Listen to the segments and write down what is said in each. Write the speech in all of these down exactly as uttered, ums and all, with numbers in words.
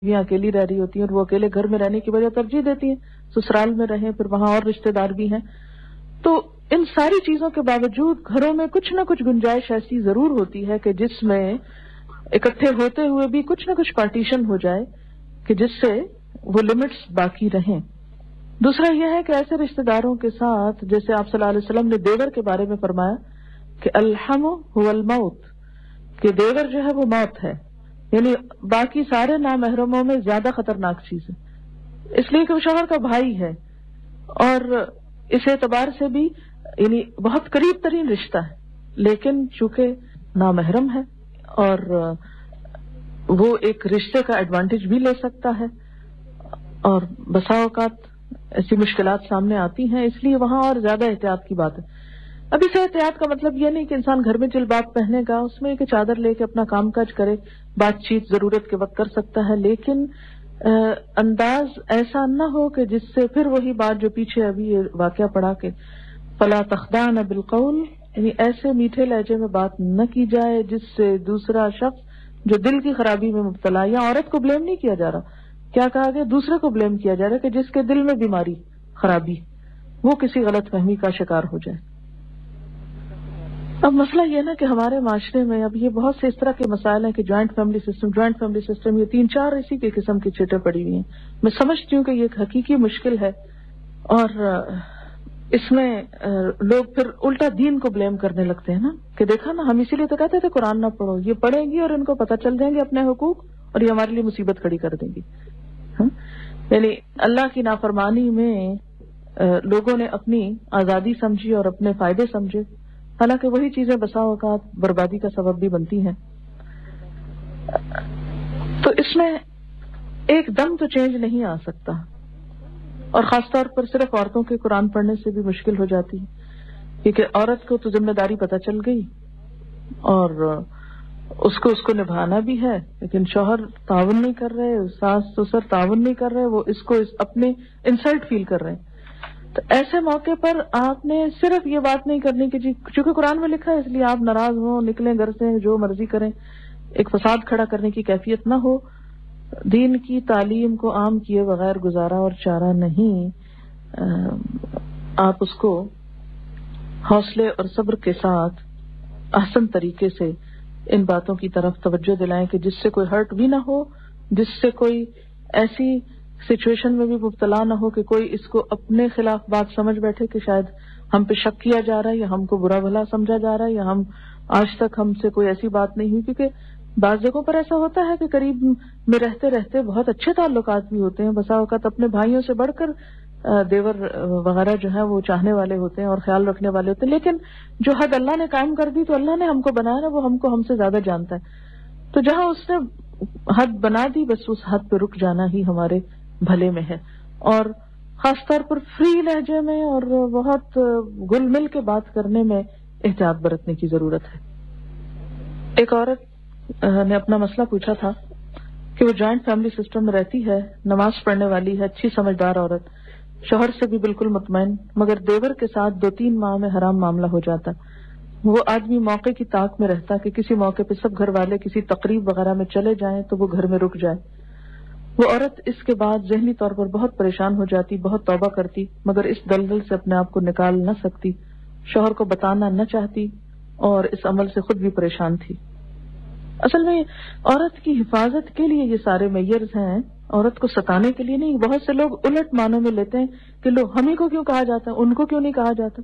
یہ اکیلی رہ رہی ہوتی ہیں اور وہ اکیلے گھر میں رہنے کی وجہ ترجیح دیتی ہیں سسرال میں رہیں، پھر وہاں اور رشتہ دار بھی ہیں. تو ان ساری چیزوں کے باوجود گھروں میں کچھ نہ کچھ گنجائش ایسی ضرور ہوتی ہے کہ جس میں اکٹھے ہوتے ہوئے بھی کچھ نہ کچھ پارٹیشن ہو جائے کہ جس سے وہ لمٹس باقی رہیں. دوسرا یہ ہے کہ ایسے رشتہ داروں کے ساتھ جیسے آپ صلی اللہ علیہ وسلم نے دیور کے بارے میں فرمایا کہ الحم هو الموت، کہ دیور جو ہے وہ موت ہے، یعنی باقی سارے نامحرموں میں زیادہ خطرناک چیز ہے، اس لیے کہ وہ شوہر کا بھائی ہے اور اس اعتبار سے بھی یعنی بہت قریب ترین رشتہ ہے، لیکن چونکہ نامحرم ہے اور وہ ایک رشتے کا ایڈوانٹیج بھی لے سکتا ہے اور بسا اوقات ایسی مشکلات سامنے آتی ہیں، اس لیے وہاں اور زیادہ احتیاط کی بات ہے. اب اس احتیاط کا مطلب یہ نہیں کہ انسان گھر میں جلباب پہنے گا، اس میں کہ چادر لے کے اپنا کام کاج کرے، بات چیت ضرورت کے وقت کر سکتا ہے، لیکن انداز ایسا نہ ہو کہ جس سے پھر وہی بات جو پیچھے ابھی یہ واقعہ پڑا کہ فلا تخضعن بالقول، یعنی ایسے میٹھے لہجے میں بات نہ کی جائے جس سے دوسرا شخص جو دل کی خرابی میں مبتلا، یا عورت کو بلیم نہیں کیا جا رہا، کیا کہا گیا، دوسرے کو بلیم کیا جا رہا ہے کہ جس کے دل میں بیماری خرابی وہ کسی غلط فہمی کا شکار ہو جائے. اب مسئلہ یہ نا کہ ہمارے معاشرے میں اب یہ بہت سے اس طرح کے مسائل ہیں کہ joint family system joint family system یہ تین چار اسی کے قسم کی چیٹیں پڑی ہوئی ہیں. میں سمجھتی ہوں کہ یہ ایک حقیقی مشکل ہے اور اس میں لوگ پھر الٹا دین کو بلیم کرنے لگتے ہیں نا کہ دیکھا نا ہم اسی لیے تو کہتے تھے قرآن نہ پڑھو، یہ پڑھیں گی اور ان کو پتہ چل جائیں گے اپنے حقوق اور یہ ہمارے لیے مصیبت کھڑی کر دیں گی. یعنی اللہ کی نافرمانی میں لوگوں نے اپنی آزادی سمجھی اور اپنے فائدے سمجھے، حالانکہ وہی چیزیں بسا اوقات بربادی کا سبب بھی بنتی ہیں. تو اس میں ایک دم تو چینج نہیں آ سکتا اور خاص طور پر صرف عورتوں کے قرآن پڑھنے سے بھی مشکل ہو جاتی ہے، کیونکہ عورت کو تو ذمہ داری پتہ چل گئی اور اس کو اس کو نبھانا بھی ہے، لیکن شوہر تعاون نہیں کر رہے، ساس سسر تعاون نہیں کر رہے، وہ اس کو اپنے انسلٹ فیل کر رہے ہیں. تو ایسے موقع پر آپ نے صرف یہ بات نہیں کرنی کہ جی چونکہ قرآن میں لکھا ہے اس لیے آپ ناراض ہوں، نکلیں گھر سے جو مرضی کریں، ایک فساد کھڑا کرنے کی کیفیت نہ ہو. دین کی تعلیم کو عام کیے بغیر گزارا اور چارہ نہیں. آپ اس کو حوصلے اور صبر کے ساتھ احسن طریقے سے ان باتوں کی طرف توجہ دلائیں کہ جس سے کوئی ہرٹ بھی نہ ہو، جس سے کوئی ایسی سچویشن میں بھی مبتلا نہ ہو کہ کوئی اس کو اپنے خلاف بات سمجھ بیٹھے کہ شاید ہم پہ شک کیا جا رہا ہے یا ہم کو برا بھلا سمجھا جا رہا ہے یا ہم آج تک ہم سے کوئی ایسی بات نہیں ہوئی. کیونکہ بعض جگہوں پر ایسا ہوتا ہے کہ قریب میں رہتے رہتے بہت اچھے تعلقات بھی ہوتے ہیں، بسا اوقات اپنے بھائیوں سے بڑھ کر دیور وغیرہ جو ہے وہ چاہنے والے ہوتے ہیں اور خیال رکھنے والے ہوتے ہیں، لیکن جو حد اللہ نے قائم کر دی تو اللہ نے ہم کو بنایا نا، وہ ہم کو ہم سے زیادہ جانتا ہے. تو جہاں اس نے حد بنا دی بس اس حد پہ رک جانا ہی ہمارے بھلے میں ہے، اور خاص طور پر فری لہجے میں اور بہت گل مل کے بات کرنے میں احتیاط برتنے کی ضرورت ہے. ایک عورت نے اپنا مسئلہ پوچھا تھا کہ وہ جوائنٹ فیملی سسٹم میں رہتی ہے، نماز پڑھنے والی ہے، اچھی سمجھدار عورت، شوہر سے بھی بالکل مطمئن، مگر دیور کے ساتھ دو تین ماہ میں حرام معاملہ ہو جاتا. وہ آدمی موقع کی طاق میں رہتا کہ کسی موقع پہ سب گھر والے کسی تقریب وغیرہ میں چلے جائیں تو وہ گھر میں رک جائے. وہ عورت اس کے بعد ذہنی طور پر بہت پریشان ہو جاتی، بہت توبہ کرتی، مگر اس دلدل سے اپنے آپ کو نکال نہ سکتی، شوہر کو بتانا نہ چاہتی اور اس عمل سے خود بھی پریشان تھی. اصل میں عورت کی حفاظت کے لیے یہ سارے میئرز ہیں، عورت کو ستانے کے لیے نہیں. بہت سے لوگ الٹ معنوں میں لیتے ہیں کہ لو ہم ہی کو کیوں کہا جاتا، ان کو کیوں نہیں کہا جاتا.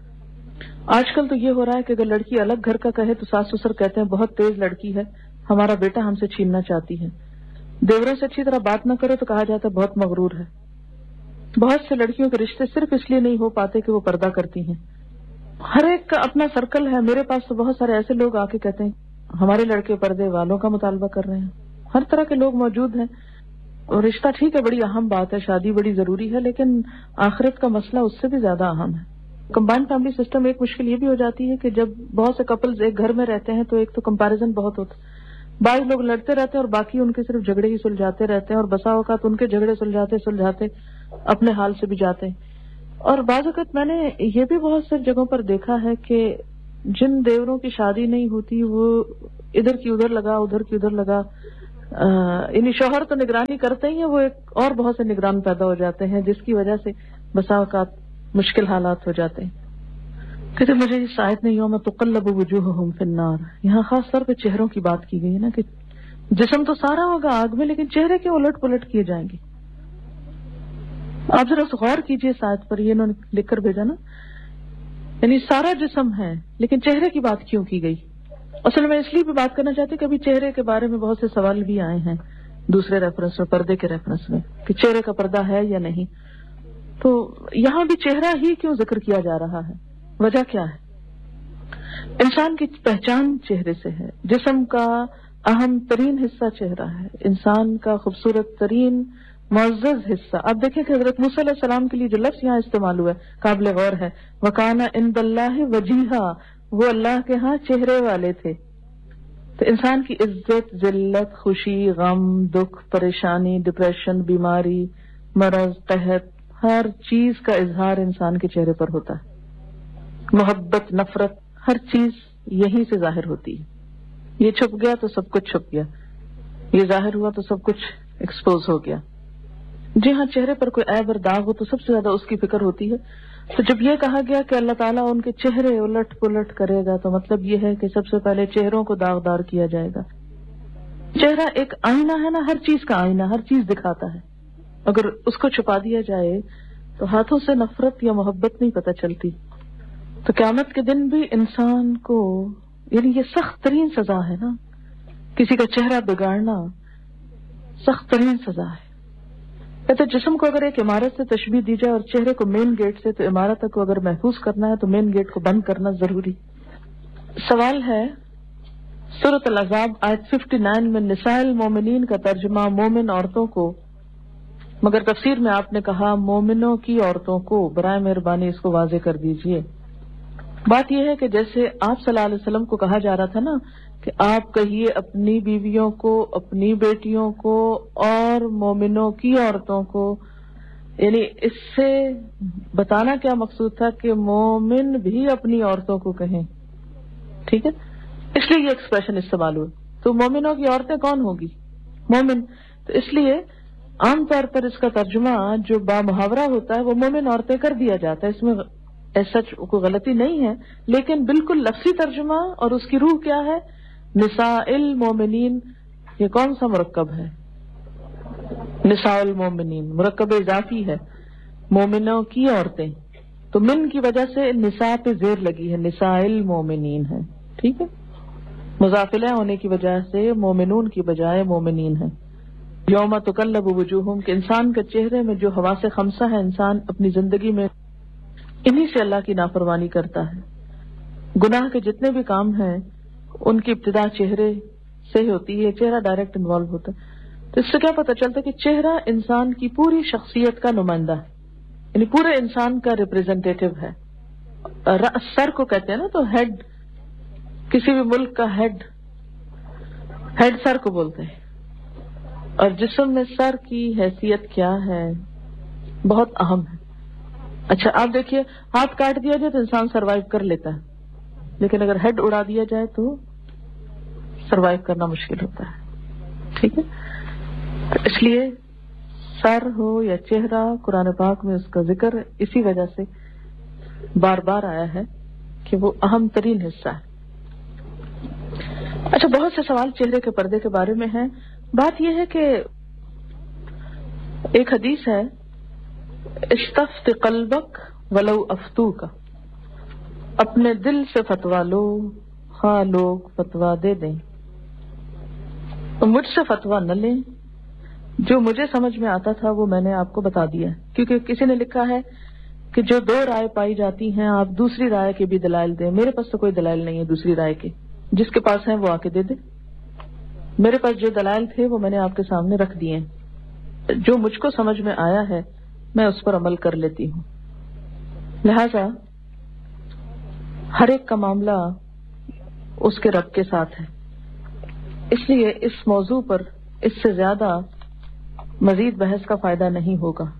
آج کل تو یہ ہو رہا ہے کہ اگر لڑکی الگ گھر کا کہے تو ساس سسر کہتے ہیں بہت تیز لڑکی ہے، ہمارا بیٹا ہم سے چھیننا چاہتی ہے. دیوروں سے اچھی طرح بات نہ کرو تو کہا جاتا ہے بہت مغرور ہے. بہت سے لڑکیوں کے رشتے صرف اس لیے نہیں ہو پاتے کہ وہ پردہ کرتی ہیں. ہر ایک کا اپنا سرکل ہے. میرے پاس تو بہت سارے ایسے لوگ آ کے کہتے ہیں ہمارے لڑکے پردے والوں کا مطالبہ کر رہے ہیں. ہر طرح کے لوگ موجود ہیں. اور رشتہ ٹھیک ہے، بڑی اہم بات ہے، شادی بڑی ضروری ہے، لیکن آخرت کا مسئلہ اس سے بھی زیادہ اہم ہے. کمبائنڈ فیملی سسٹم ایک مشکل یہ بھی ہو جاتی ہے کہ جب بہت سے کپلز ایک گھر میں رہتے ہیں تو ایک تو کمپیریزن بہت ہوتا ہے. بعض لوگ لڑتے رہتے ہیں اور باقی ان کے صرف جھگڑے ہی سلجھاتے رہتے ہیں، اور بسا اوقات ان کے جھگڑے سلجھاتے سلجھاتے اپنے حال سے بھی جاتے ہیں. اور بعض اوقات میں نے یہ بھی بہت سی جگہوں پر دیکھا ہے کہ جن دیوروں کی شادی نہیں ہوتی وہ ادھر کی ادھر لگا ادھر کی ادھر لگا یعنی شوہر تو نگرانی کرتے ہی ہیں، وہ ایک اور بہت سے نگران پیدا ہو جاتے ہیں جس کی وجہ سے بسا اوقات مشکل حالات ہو جاتے ہیں. کہتے مجھے اس آیت نے یوم تقلب وجوہہم فی النار، یہاں خاص طور پہ چہروں کی بات کی گئی ہے نا، کہ جسم تو سارا ہوگا آگ میں لیکن چہرے کے الٹ پلٹ کیے جائیں گے. آپ ذرا غور کیجئے اس آیت پر، یہ انہوں نے لکھ کر بھیجا نا، یعنی سارا جسم ہے لیکن چہرے کی بات کیوں کی گئی؟ اصل میں اس لیے بھی بات کرنا چاہتے کہ ابھی چہرے کے بارے میں بہت سے سوال بھی آئے ہیں دوسرے ریفرنس میں، پردے کے ریفرنس میں، کہ چہرے کا پردہ ہے یا نہیں. تو یہاں بھی چہرہ ہی کیوں ذکر کیا جا رہا ہے؟ وجہ کیا ہے؟ انسان کی پہچان چہرے سے ہے، جسم کا اہم ترین حصہ چہرہ ہے، انسان کا خوبصورت ترین معزز حصہ. آپ دیکھیں کہ حضرت موسیٰ علیہ السلام کے لیے جو لفظ یہاں استعمال ہوا ہے قابل غور ہے، وَكَانَ عِندَ اللَّهِ وَجِيهًا، وہ اللہ کے ہاں چہرے والے تھے. تو انسان کی عزت، ذلت، خوشی، غم، دکھ، پریشانی، ڈپریشن، بیماری، مرض، قحط، ہر چیز کا اظہار انسان کے چہرے پر ہوتا ہے. محبت، نفرت، ہر چیز یہیں سے ظاہر ہوتی ہے. یہ چھپ گیا تو سب کچھ چھپ گیا، یہ ظاہر ہوا تو سب کچھ ایکسپوز ہو گیا. جی ہاں، چہرے پر کوئی عیب اور داغ ہو تو سب سے زیادہ اس کی فکر ہوتی ہے. تو جب یہ کہا گیا کہ اللہ تعالیٰ ان کے چہرے الٹ پلٹ کرے گا تو مطلب یہ ہے کہ سب سے پہلے چہروں کو داغدار کیا جائے گا. چہرہ ایک آئینہ ہے نا، ہر چیز کا آئینہ، ہر چیز دکھاتا ہے. اگر اس کو چھپا دیا جائے تو ہاتھوں سے نفرت یا محبت نہیں پتہ چلتی. تو قیامت کے دن بھی انسان کو، یعنی یہ سخت ترین سزا ہے نا، کسی کا چہرہ بگاڑنا سخت ترین سزا ہے. کہتے جسم کو اگر ایک عمارت سے تشبیہ دی جائے اور چہرے کو مین گیٹ سے، تو عمارت کو اگر محفوظ کرنا ہے تو مین گیٹ کو بند کرنا ضروری. سوال ہے سورۃ الاحزاب آیت उनسٹھ میں نساء المومنین کا ترجمہ مومن عورتوں کو، مگر تفسیر میں آپ نے کہا مومنوں کی عورتوں کو. برائے مہربانی اس کو واضح کر دیجئے. بات یہ ہے کہ جیسے آپ صلی اللہ علیہ وسلم کو کہا جا رہا تھا نا کہ آپ کہیے اپنی بیویوں کو، اپنی بیٹیوں کو اور مومنوں کی عورتوں کو، یعنی اس سے بتانا کیا مقصود تھا کہ مومن بھی اپنی عورتوں کو کہیں. ٹھیک ہے، اس لیے یہ ایکسپریشن استعمال ہوئی. تو مومنوں کی عورتیں کون ہوگی؟ مومن. تو اس لیے عام طور پر اس کا ترجمہ جو با محاورہ ہوتا ہے وہ مومن عورتیں کر دیا جاتا ہے. اس میں ایسا کوئی غلطی نہیں ہے، لیکن بالکل لفظی ترجمہ اور اس کی روح کیا ہے؟ نساء المومنین. یہ کون سا مرکب ہے؟ نساء المومنین مرکب اضافی ہے، مومنوں کی عورتیں. تو من کی وجہ سے نساء پہ زیر لگی ہے، نساء المومنین ہے. ٹھیک ہے، مضافلہ ہونے کی وجہ سے مومنون کی بجائے مومنین ہے. یوم تقلب وجوہہم، کہ انسان کے چہرے میں جو حواس خمسہ ہے، انسان اپنی زندگی میں انہی سے اللہ کی نافرمانی کرتا ہے. گناہ کے جتنے بھی کام ہیں ان کی ابتدا چہرے سے ہوتی ہے، چہرہ ڈائریکٹ انوالو ہوتا ہے. تو اس سے کیا پتہ چلتا ہے کہ چہرہ انسان کی پوری شخصیت کا نمائندہ ہے، یعنی پورے انسان کا ریپرزینٹیٹیو ہے. سر کو کہتے ہیں نا، تو ہیڈ، کسی بھی ملک کا ہیڈ ہیڈ سر کو بولتے ہیں. اور جسم میں سر کی حیثیت کیا ہے؟ بہت اہم ہے. اچھا آپ دیکھیے، ہاتھ کاٹ دیا جائے تو انسان سروائیو کر لیتا ہے، لیکن اگر ہیڈ اڑا دیا جائے تو سروائیو کرنا مشکل ہوتا ہے. ٹھیک ہے، تو اس لیے سر ہو یا چہرہ، قرآن پاک میں اس کا ذکر اسی وجہ سے بار بار آیا ہے کہ وہ اہم ترین حصہ ہے. اچھا، بہت سے سوال چہرے کے پردے کے بارے میں ہیں. بات یہ ہے کہ ایک حدیث ہے، استفت قلبک ولو افتوک، اپنے دل سے فتوا لو خواہ لوگ فتوا دے دیں. تو مجھ سے فتوا نہ لیں، جو مجھے سمجھ میں آتا تھا وہ میں نے آپ کو بتا دیا. کیونکہ کسی نے لکھا ہے کہ جو دو رائے پائی جاتی ہیں آپ دوسری رائے کے بھی دلائل دیں. میرے پاس تو کوئی دلائل نہیں ہے دوسری رائے کے، جس کے پاس ہیں وہ آ کے دے دے. میرے پاس جو دلائل تھے وہ میں نے آپ کے سامنے رکھ دیے. جو مجھ کو سمجھ میں آیا ہے میں اس پر عمل کر لیتی ہوں. لہذا ہر ایک کا معاملہ اس کے رب کے ساتھ ہے. اس لیے اس موضوع پر اس سے زیادہ مزید بحث کا فائدہ نہیں ہوگا.